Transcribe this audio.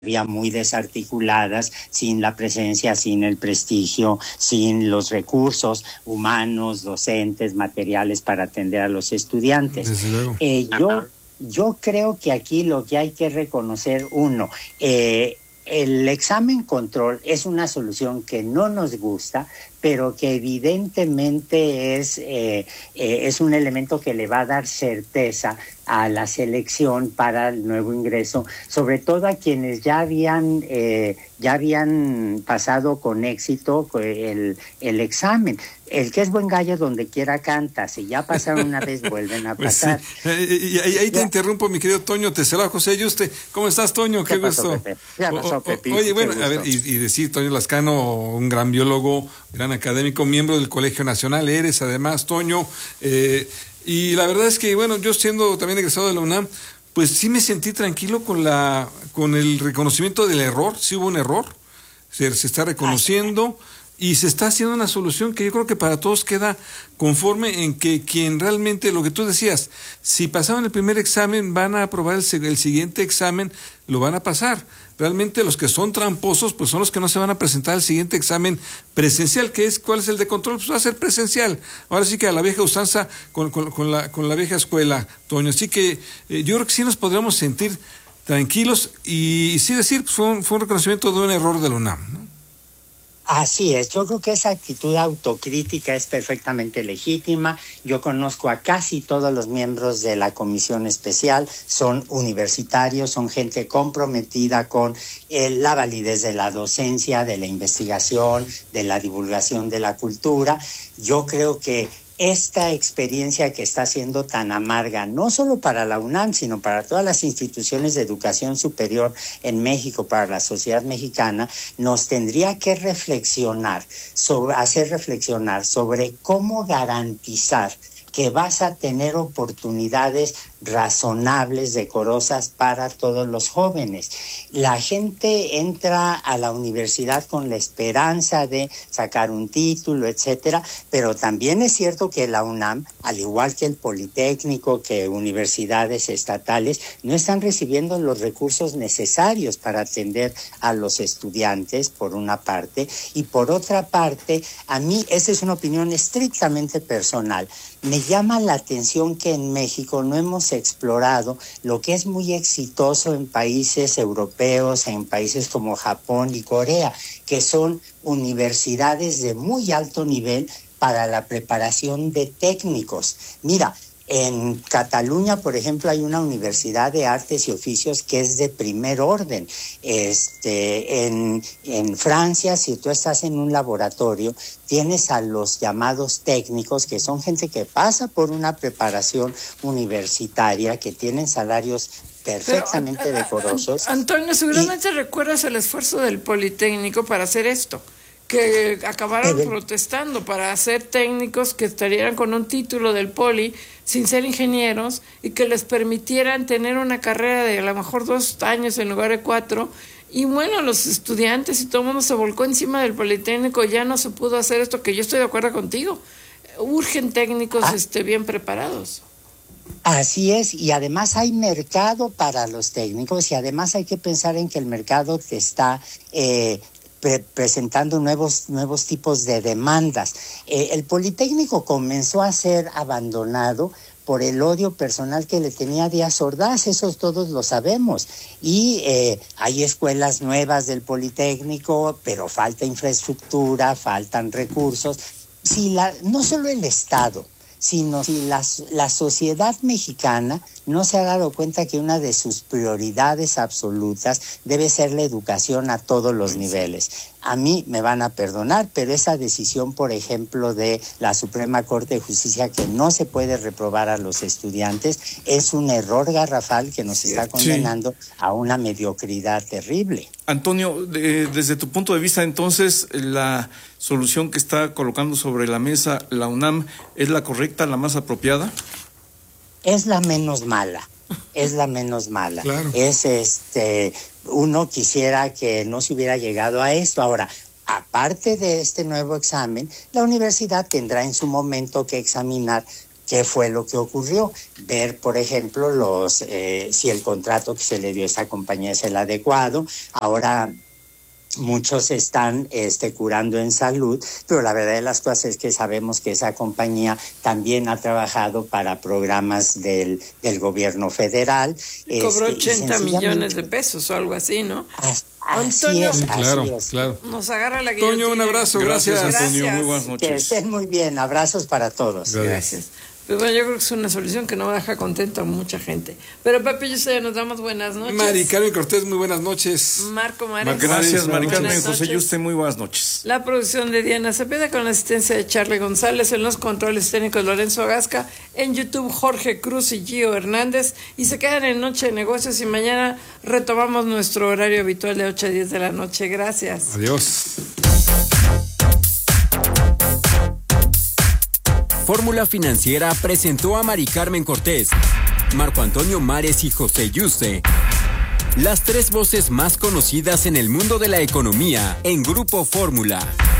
muy desarticuladas, sin la presencia, sin el prestigio, sin los recursos humanos, docentes, materiales para atender a los estudiantes. Desde luego. Yo creo que aquí lo que hay que reconocer, el examen control es una solución que no nos gusta, pero que evidentemente es un elemento que le va a dar certeza a la selección para el nuevo ingreso, sobre todo a quienes ya habían pasado con éxito el examen. El que es buen gallo donde quiera canta, si ya pasaron una vez vuelven a pasar. Pues sí. Ahí te interrumpo, mi querido Toño, te saluda José Yuste. ¿Cómo estás, Toño? Qué gusto. Oye, bueno, a ver, y decir, Toño Lascano, un gran biólogo, gran académico, miembro del Colegio Nacional, eres además, Toño, y la verdad es que, bueno, yo siendo también egresado de la UNAM, pues sí me sentí tranquilo con el reconocimiento del error. Sí hubo un error, se está reconociendo y se está haciendo una solución que yo creo que para todos queda conforme, en que quien realmente, lo que tú decías, si pasaban el primer examen van a aprobar el siguiente examen, lo van a pasar. Realmente los que son tramposos pues son los que no se van a presentar al siguiente examen presencial, que es, ¿cuál es el de control? Pues va a ser presencial. Ahora sí que a la vieja usanza con la vieja escuela, Toño. Así que yo creo que sí nos podríamos sentir tranquilos y sí decir, pues fue un reconocimiento de un error de la UNAM, ¿no? Así es, yo creo que esa actitud autocrítica es perfectamente legítima. Yo conozco a casi todos los miembros de la comisión especial, son universitarios, son gente comprometida con la validez de la docencia, de la investigación, de la divulgación de la cultura. Yo creo que esta experiencia que está siendo tan amarga, no solo para la UNAM, sino para todas las instituciones de educación superior en México, para la sociedad mexicana, nos tendría que hacer reflexionar sobre cómo garantizar que vas a tener oportunidades razonables, decorosas para todos los jóvenes. La gente entra a la universidad con la esperanza de sacar un título, etcétera, pero también es cierto que la UNAM, al igual que el Politécnico, que universidades estatales, no están recibiendo los recursos necesarios para atender a los estudiantes, por una parte, y por otra parte, a mí, esa es una opinión estrictamente personal, me llama la atención que en México no hemos explorado lo que es muy exitoso en países europeos, en países como Japón y Corea, que son universidades de muy alto nivel para la preparación de técnicos. Mira, en Cataluña, por ejemplo, hay una universidad de artes y oficios que es de primer orden. En Francia, si tú estás en un laboratorio, tienes a los llamados técnicos, que son gente que pasa por una preparación universitaria, que tienen salarios perfectamente decorosos. Antonio, seguramente recuerdas el esfuerzo del Politécnico para hacer esto, que acabaron protestando para hacer técnicos que estarían con un título del Poli sin ser ingenieros y que les permitieran tener una carrera de a lo mejor 2 años en lugar de 4. Y bueno, los estudiantes y todo el mundo se volcó encima del Politécnico, ya no se pudo hacer esto, que yo estoy de acuerdo contigo. Urgen técnicos bien preparados. Así es, y además hay mercado para los técnicos, y además hay que pensar en que el mercado te está presentando nuevos tipos de demandas. El Politécnico comenzó a ser abandonado por el odio personal que le tenía Díaz Ordaz, eso todos lo sabemos. Y hay escuelas nuevas del Politécnico, pero falta infraestructura, faltan recursos. No solo el Estado, sino si la sociedad mexicana no se ha dado cuenta que una de sus prioridades absolutas debe ser la educación a todos los niveles. A mí me van a perdonar, pero esa decisión, por ejemplo, de la Suprema Corte de Justicia, que no se puede reprobar a los estudiantes, es un error garrafal que nos está condenando a una mediocridad terrible. Antonio, desde tu punto de vista, entonces, la solución que está colocando sobre la mesa la UNAM, ¿es la correcta, la más apropiada? Es la menos mala, Claro. Uno quisiera que no se hubiera llegado a esto. Ahora, aparte de este nuevo examen, la universidad tendrá en su momento que examinar qué fue lo que ocurrió, ver, por ejemplo, si el contrato que se le dio a esta compañía es el adecuado. Ahora muchos están curando en salud, pero la verdad de las cosas es que sabemos que esa compañía también ha trabajado para programas del gobierno federal. Cobró 80 millones de pesos o algo así, ¿no? Así es, claro. Nos agarra la guillotina. Toño, un abrazo, gracias. Antonio, muy buenas noches. Que estén muy bien, abrazos para todos. Gracias. Pues bueno, yo creo que es una solución que no deja contento a mucha gente. Pero Pepe y yo nos damos buenas noches. Mari Carmen Cortés, muy buenas noches. Marco Mares. Gracias, Mari Carmen. José Yuste, muy buenas noches. La producción de Diana Cepeda con la asistencia de Charlie González, en los controles técnicos Lorenzo Gasca, en YouTube Jorge Cruz y Gio Hernández, y se quedan en Noche de Negocios y mañana retomamos nuestro horario habitual de 8 a 10 de la noche. Gracias. Adiós. Fórmula Financiera presentó a Mari Carmen Cortés, Marco Antonio Mares y José Yuste, las tres voces más conocidas en el mundo de la economía en Grupo Fórmula.